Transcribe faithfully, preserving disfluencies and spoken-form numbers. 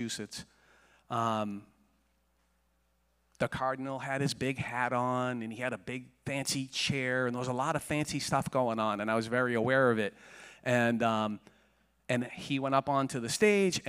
Massachusetts. Um, the cardinal had his big hat on, and he had a big fancy chair, and there was a lot of fancy stuff going on, and I was very aware of it. And, um, and he went up onto the stage,